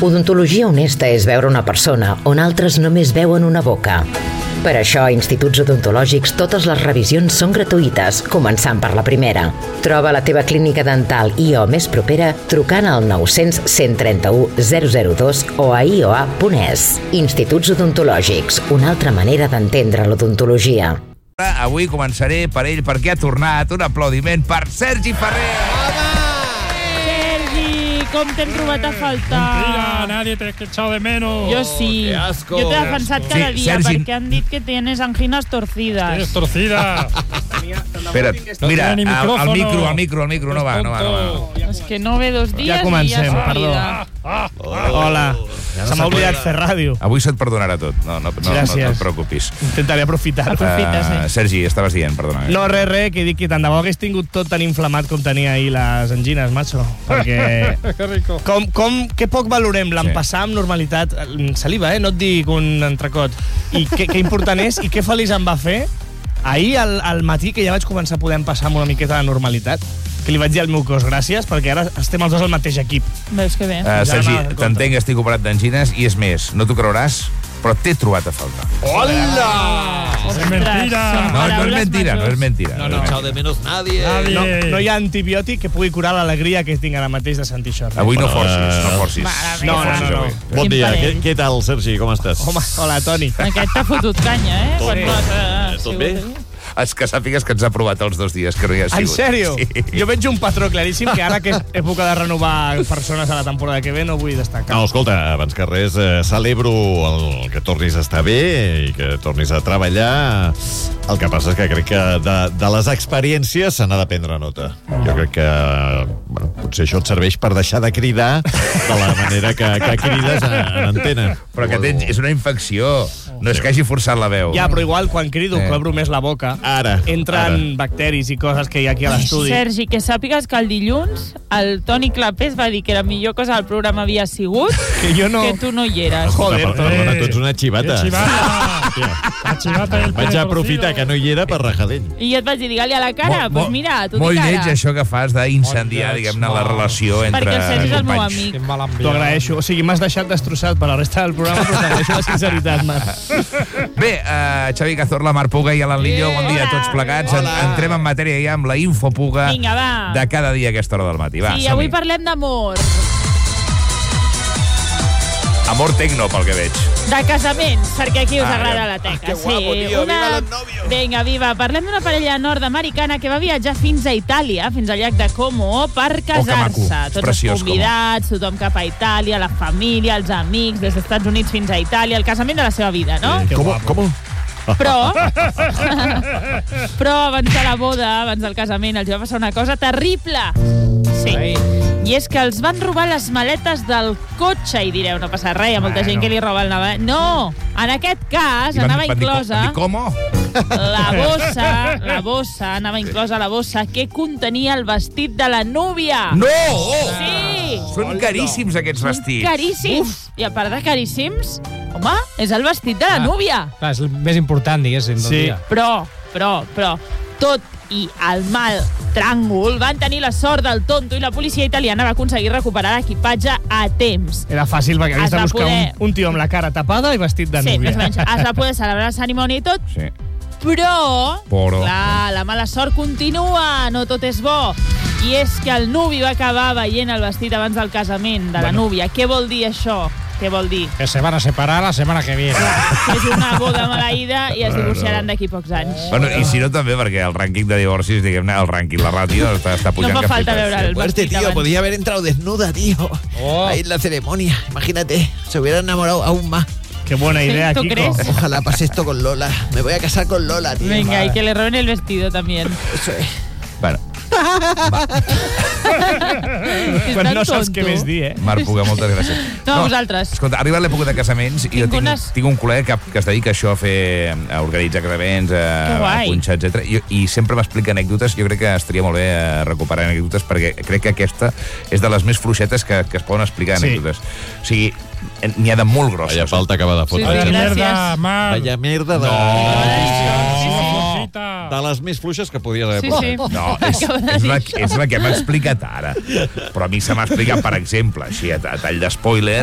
Odontologia honesta és veure una persona on altres només veuen una boca. Per això, a Instituts Odontològics totes les revisions són gratuïtes, començant per la primera. Troba la teva clínica dental IO més propera trucant al 900 131 002 o a ioa.es. Instituts Odontològics, una altra manera d'entendre l'odontologia. Avui començaré per ell perquè ha tornat. Un aplaudiment per Sergi Ferrer. Com t'hem trobat a faltar? Mentira, nadie te ha echado de menos. Yo sí. Qué asco. Yo te he defensat cada Sí, dia Sergi. perquè han dit que tienes anginas torcidas. Eres torcida. Espera't, mira, tiene ni micrófono. el micro no va. És que no ve 2 dies Ja comencem, i ja perdó. s'oblida. Hola. Se m'ha oblidat fer ràdio. Avui se't perdonarà tot. No et preocupis. Intentaré aprofitar. Aprofita, sí. Sergi, estaves dient, perdona. No, res, que dic que tant de bo hagués tingut tot tan inflamat com tenia ahir les angines, macho. Perquè... Qué rico. Que poc valorem l'empassar amb normalitat. Saliva, no et dic un entrecot. I que important és, i que feliç em va fer ahir al matí, que ja vaig començar a poder empassar amb una miqueta de normalitat, que li vaig dir al meu cos gràcies, perquè ara estem els dos al mateix equip. Veus que bé. Sergi, Ja, t'entenc que estic operat d'angines i és més, no t'ho creuràs, però t'he trobat a faltar. Hola! Es mentira. No és mentira. No echado de menos nadie. No hi ha antibiòtic que pugui curar l'alegria que tinc ara mateix de sentir això. Avui no forcis. Mare No. Bon dia, parell. què tal, Sergi? Com estàs? Home, hola, Toni. Aquest t'ha fotut canya, Tot bé. Quan Tot bé? És que sàpigues que ens ha provat els 2 dies que no hi ha sigut. En sèrio? Sí. Jo veig un patró claríssim que ara que és època de renovar persones a la temporada que ve no vull destacar. No, escolta, abans que res, celebro que tornis a estar bé i que tornis a treballar. El que passa és que crec que de les experiències se n'ha de prendre nota. Jo crec que potser això et serveix per deixar de cridar de la manera que crides en antena. Però que és una infecció. No és que hagi forçat la veu. Ja, però igual quan crido que obro més la boca, Ara. entren bacteris i coses que hi ha aquí a l'estudi. Sergi, que sàpigues que el dilluns el Toni Clapés va dir que la millor cosa del programa havia sigut Que jo no... que tu no hi eres. Joder, Perdona, tu ets una xivata. La chivata y el Vaig pene aprofitar que no hi era per rajadell. I jo et vaig dir, digue-li a la cara, doncs mira, tu Molt dic lleig ara. això que fas d'incendiar, diguem-ne, la relació entre Perquè el Sergi és el meu companys. amic. T'ho agraeixo. O sigui, m'has deixat destrossat per la resta del programa, però t'agraeixo la sinceritat, Marc. Bé, Xavi Cazorla, Marc Puga i Alan Lillo, bon dia a tots plegats. Entrem en matèria ja amb la infopuga Vinga, va. de cada dia a aquesta hora del matí. Va, Sí, som-hi. avui parlem d'amor, Amor tecno, pel que veig. de casaments, perquè aquí us Ah, agrada ja. la teca. que guapo, tío. Viva los novios. Vinga, viva. Parlem d'una parella nord-americana que va viatjar fins a Itàlia, fins al llac de Como, per que maco. casar-se. És Tots els preciós, convidats, tothom cap a Itàlia, la família, els amics, des dels Estats Units fins a Itàlia, el casament de la seva vida, no? Com? Però abans de la boda, abans del casament, els va passar una cosa terrible. Sí. I és que els van robar les maletes del cotxe, i direu, no passa res, hi ha molta gent que li roba el nava. No, en aquest cas anava inclosa Com? la bossa, anava inclosa la bossa que contenia el vestit de la núvia. No! Sí! Són caríssims, aquests vestits. Caríssims. I a part de caríssims, home, és el vestit de la núvia. Clar, és el més important, diguéssim, del dia. Però, tot i el mal tràngol van tenir la sort del tonto i la policia italiana va aconseguir recuperar l'equipatge a temps. Era fàcil, perquè havies Es de va buscar poder- un tio amb la cara tapada i vestit de Sí, núvia. més o menys. Es va poder celebrar la cerimònia i tot, Sí. però, Però. clar, la mala sort continua, no tot és bo. I és que el nuvi va acabar veient el vestit abans del casament de la núvia. Què vol dir això? Què vol dir? Que se van a separar la semana que viene. És una boda maleïda i es divorciaran d'aquí pocs anys. Bueno, i si no també, perquè el rànquing de divorcis, diguem-ne, el rànquing, la ràtio, està No pujant. fa que falta flipes. veure el Fuerte, vestit tío. abans. Podía haber entrado desnuda, tío. Ahí en la ceremonia. Imagínate. Se hubiera enamorado aún más. Que buena idea, ¿Tú Kiko. crees? Ojalá pase esto con Lola. Me voy a casar con Lola, tío. Venga, y que le roben el vestido también. Eso es. Bueno, És Quan tan no saps tonto. què més dir, Marc Puga, moltes gràcies. No, vosaltres. Escolta, ha arribat l'època de casaments i jo tinc un col·lega que es dedica a això, a organitzar casaments, a guai. punxar, etc. I sempre m'explica anècdotes. Jo crec que estaria molt bé recuperar anècdotes, perquè crec que aquesta és de les més fluixetes que es poden explicar Sí. anècdotes. O sigui, n'hi ha de molt grosses. Vaya falta acaba de Sí, fotre. Vaya gràcies. mierda, Marc. Vaya merda de... Florcita. De les més fluixes que podies haver Sí, posat. sí. No, és la que m'ha explicat ara. Però a mi se m'ha explicat, per exemple, així, a tall d'espoiler,